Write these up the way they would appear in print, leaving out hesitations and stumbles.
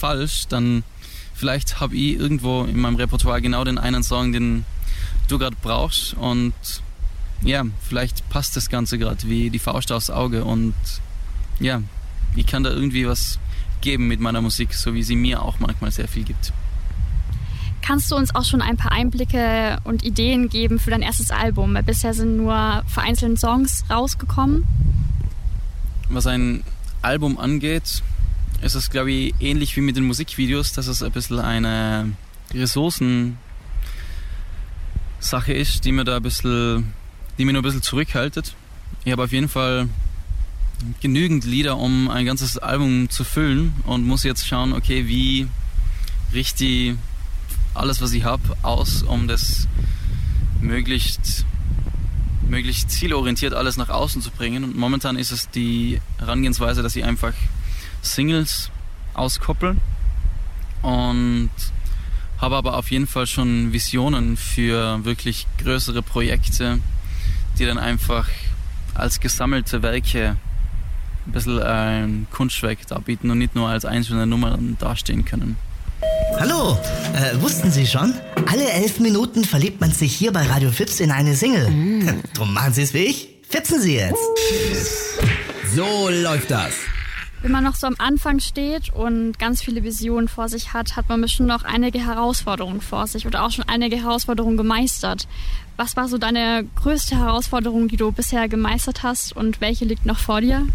falsch, dann vielleicht habe ich irgendwo in meinem Repertoire genau den einen Song, den du gerade brauchst und ja, vielleicht passt das Ganze gerade wie die Faust aufs Auge und ja, ich kann da irgendwie was geben mit meiner Musik, so wie sie mir auch manchmal sehr viel gibt. Kannst du uns auch schon ein paar Einblicke und Ideen geben für dein erstes Album? Weil bisher sind nur vereinzelte Songs rausgekommen. Was ein Album angeht, ist es, glaube ich, ähnlich wie mit den Musikvideos, dass es ein bisschen eine Ressourcensache ist, die mir noch ein bisschen zurückhaltet. Ich habe auf jeden Fall genügend Lieder, um ein ganzes Album zu füllen und muss jetzt schauen, okay, wie richtig alles, was ich habe, aus, um das möglichst zielorientiert alles nach außen zu bringen. Und momentan ist es die Herangehensweise, dass ich einfach Singles auskoppel und habe aber auf jeden Fall schon Visionen für wirklich größere Projekte, die dann einfach als gesammelte Werke ein bisschen ein Kunstwerk darbieten und nicht nur als einzelne Nummern dastehen können. Hallo, wussten Sie schon? Alle 11 Minuten verliebt man sich hier bei Radio Fips in eine Single. Drum machen Sie es wie ich. Fipsen Sie jetzt. So läuft das. Wenn man noch so am Anfang steht und ganz viele Visionen vor sich hat, hat man bestimmt noch einige Herausforderungen vor sich oder auch schon einige Herausforderungen gemeistert. Was war so deine größte Herausforderung, die du bisher gemeistert hast und welche liegt noch vor dir?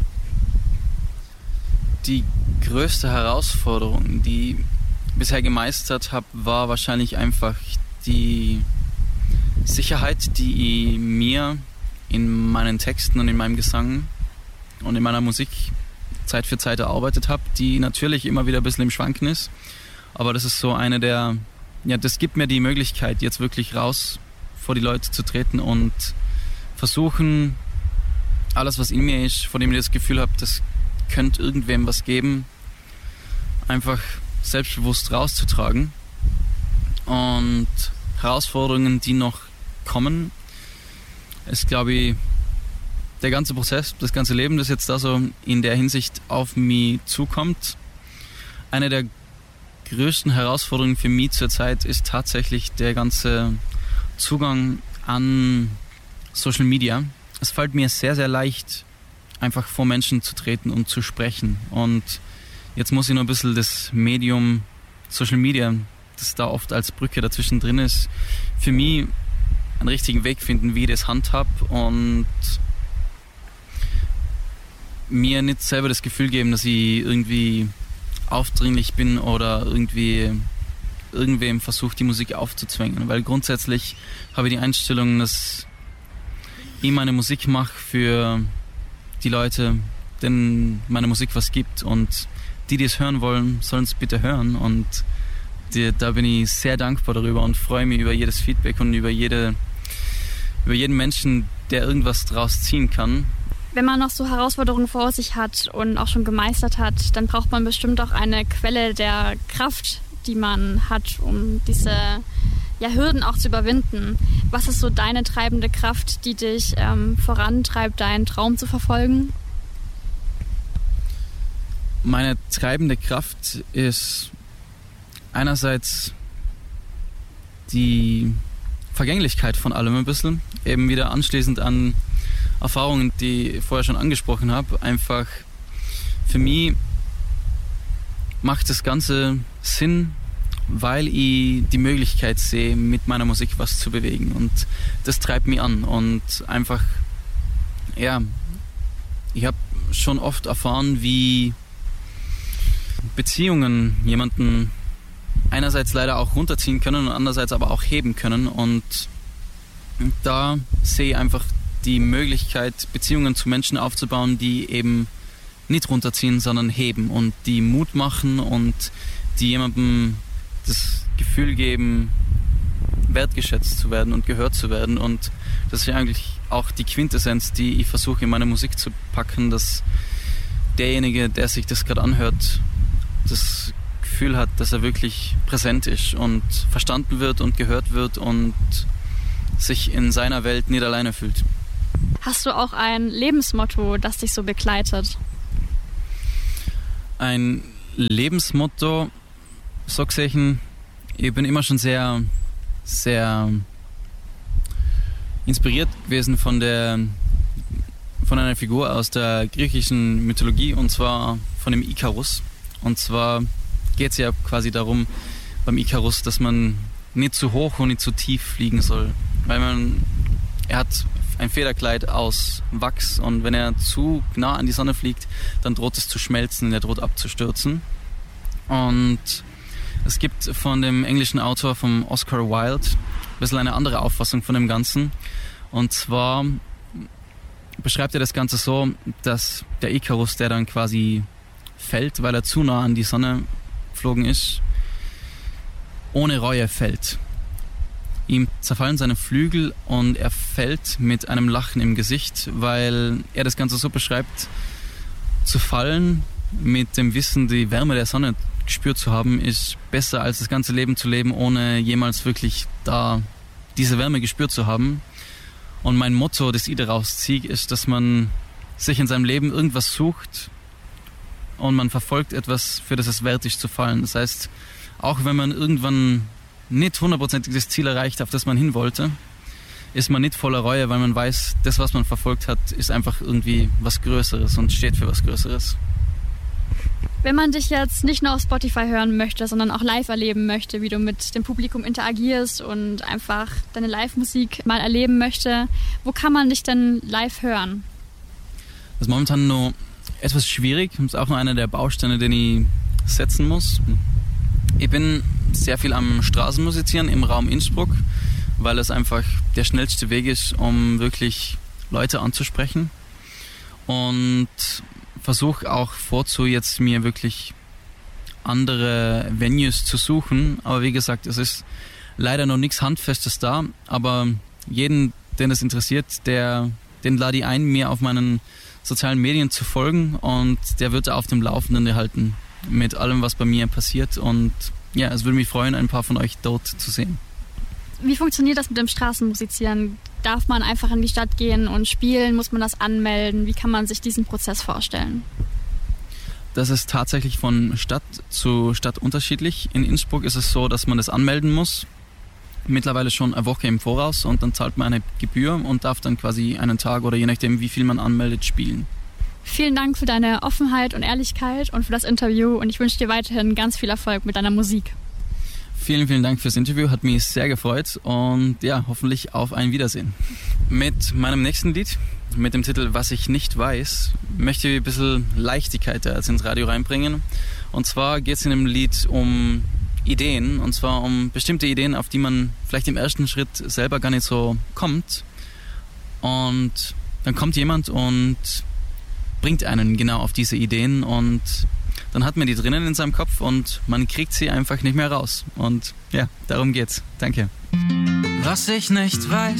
Die größte Herausforderung, die ich bisher gemeistert habe, war wahrscheinlich einfach die Sicherheit, die ich mir in meinen Texten und in meinem Gesang und in meiner Musik Zeit für Zeit erarbeitet habe, die natürlich immer wieder ein bisschen im Schwanken ist. Aber das ist so das gibt mir die Möglichkeit, jetzt wirklich raus vor die Leute zu treten und versuchen, alles, was in mir ist, von dem ich das Gefühl habe, das könnte irgendwem was geben, einfach selbstbewusst rauszutragen. Und Herausforderungen, die noch kommen, ist, glaube ich, der ganze Prozess, das ganze Leben, das jetzt da so in der Hinsicht auf mich zukommt. Eine der größten Herausforderungen für mich zurzeit ist tatsächlich der ganze Zugang an Social Media. Es fällt mir sehr, sehr leicht, einfach vor Menschen zu treten und zu sprechen. Und jetzt muss ich noch ein bisschen das Medium Social Media, das da oft als Brücke dazwischen drin ist, für mich einen richtigen Weg finden, wie ich das handhab und mir nicht selber das Gefühl geben, dass ich irgendwie aufdringlich bin oder irgendwem versucht, die Musik aufzuzwängen. Weil grundsätzlich habe ich die Einstellung, dass ich meine Musik mache für die Leute, denen meine Musik was gibt. Und die es hören wollen, sollen es bitte hören. Und da bin ich sehr dankbar darüber und freue mich über jedes Feedback und über jeden Menschen, der irgendwas draus ziehen kann. Wenn man noch so Herausforderungen vor sich hat und auch schon gemeistert hat, dann braucht man bestimmt auch eine Quelle der Kraft, die man hat, um diese Hürden auch zu überwinden. Was ist so deine treibende Kraft, die dich vorantreibt, deinen Traum zu verfolgen? Meine treibende Kraft ist einerseits die Vergänglichkeit von allem ein bisschen, eben wieder anschließend an Erfahrungen, die ich vorher schon angesprochen habe. Einfach für mich macht das Ganze Sinn, weil ich die Möglichkeit sehe, mit meiner Musik was zu bewegen. Und das treibt mich an. Und einfach, ich habe schon oft erfahren, wie Beziehungen jemanden einerseits leider auch runterziehen können und andererseits aber auch heben können. Und da sehe ich einfach die Möglichkeit, Beziehungen zu Menschen aufzubauen, die eben nicht runterziehen, sondern heben und die Mut machen und die jemandem das Gefühl geben, wertgeschätzt zu werden und gehört zu werden. Und das ist ja eigentlich auch die Quintessenz, die ich versuche in meine Musik zu packen, dass derjenige, der sich das gerade anhört, das Gefühl hat, dass er wirklich präsent ist und verstanden wird und gehört wird und sich in seiner Welt nicht alleine fühlt. Hast du auch ein Lebensmotto, das dich so begleitet? Ein Lebensmotto, so gesehen, ich bin immer schon sehr, sehr inspiriert gewesen von einer Figur aus der griechischen Mythologie, und zwar von dem Ikarus. Und zwar geht es ja quasi darum, beim Ikarus, dass man nicht zu hoch und nicht zu tief fliegen soll. Weil er hat ein Federkleid aus Wachs, und wenn er zu nah an die Sonne fliegt, dann droht es zu schmelzen und er droht abzustürzen. Und es gibt von dem englischen Autor, vom Oscar Wilde, ein bisschen eine andere Auffassung von dem Ganzen. Und zwar beschreibt er das Ganze so, dass der Ikarus, der dann quasi fällt, weil er zu nah an die Sonne geflogen ist, ohne Reue fällt. Ihm zerfallen seine Flügel und er fällt mit einem Lachen im Gesicht, weil er das Ganze so beschreibt: zu fallen mit dem Wissen, die Wärme der Sonne gespürt zu haben, ist besser als das ganze Leben zu leben, ohne jemals wirklich da diese Wärme gespürt zu haben. Und mein Motto, das ich daraus ziehe, ist, dass man sich in seinem Leben irgendwas sucht und man verfolgt etwas, für das es wert ist zu fallen. Das heißt, auch wenn man irgendwann nicht 100% das Ziel erreicht, auf das man hin wollte, ist man nicht voller Reue, weil man weiß, das, was man verfolgt hat, ist einfach irgendwie was Größeres und steht für was Größeres. Wenn man dich jetzt nicht nur auf Spotify hören möchte, sondern auch live erleben möchte, wie du mit dem Publikum interagierst und einfach deine Live-Musik mal erleben möchte, wo kann man dich denn live hören? Das ist momentan noch etwas schwierig. Das ist auch noch einer der Bausteine, den ich setzen muss. Ich bin sehr viel am Straßenmusizieren im Raum Innsbruck, weil es einfach der schnellste Weg ist, um wirklich Leute anzusprechen. Und versuche auch jetzt mir wirklich andere Venues zu suchen. Aber wie gesagt, es ist leider noch nichts Handfestes da. Aber jeden, den es interessiert, den lade ich ein, mir auf meinen sozialen Medien zu folgen, und der wird auf dem Laufenden gehalten mit allem, was bei mir passiert. Und ja, es würde mich freuen, ein paar von euch dort zu sehen. Wie funktioniert das mit dem Straßenmusizieren? Darf man einfach in die Stadt gehen und spielen? Muss man das anmelden? Wie kann man sich diesen Prozess vorstellen? Das ist tatsächlich von Stadt zu Stadt unterschiedlich. In Innsbruck ist es so, dass man das anmelden muss. Mittlerweile schon eine Woche im Voraus, und dann zahlt man eine Gebühr und darf dann quasi einen Tag oder je nachdem, wie viel man anmeldet, spielen. Vielen Dank für deine Offenheit und Ehrlichkeit und für das Interview, und ich wünsche dir weiterhin ganz viel Erfolg mit deiner Musik. Vielen, vielen Dank fürs Interview, hat mich sehr gefreut, und ja, hoffentlich auf ein Wiedersehen. Mit meinem nächsten Lied, mit dem Titel Was ich nicht weiß, möchte ich ein bisschen Leichtigkeit da ins Radio reinbringen. Und zwar geht es in dem Lied um Ideen, und zwar um bestimmte Ideen, auf die man vielleicht im ersten Schritt selber gar nicht so kommt. Und dann kommt jemand und bringt einen genau auf diese Ideen, und dann hat man die drinnen in seinem Kopf und man kriegt sie einfach nicht mehr raus. Und ja, darum geht's. Danke. Was ich nicht weiß,